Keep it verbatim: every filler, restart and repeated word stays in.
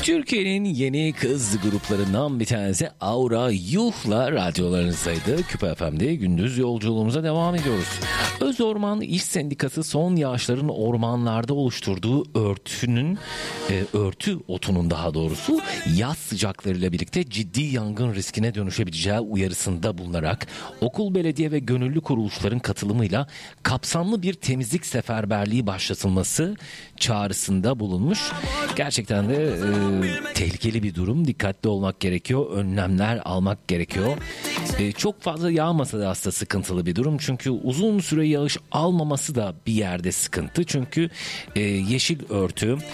Türkiye'nin yeni kız gruplarından bir tanesi Aura Yuh'la radyolarınızdaydı. Küpe F M'de gündüz yolculuğumuza devam ediyoruz. Öz Orman İş Sendikası son yağışların ormanlarda oluşturduğu örtünün, e, örtü otunun daha doğrusu yaz sıcaklarıyla birlikte ciddi yangın riskine dönüşebileceği uyarısında bulunarak okul, belediye ve gönüllü kuruluşların katılımıyla kapsamlı bir temizlik seferberliği başlatılması çağrısında bulunmuş. Gerçekten de e, tehlikeli bir durum. Dikkatli olmak gerekiyor. Önlemler almak gerekiyor. E, çok fazla yağmasa da aslında sıkıntılı bir durum. Çünkü uzun süre yağış almaması da bir yerde sıkıntı. Çünkü e, yeşil örtü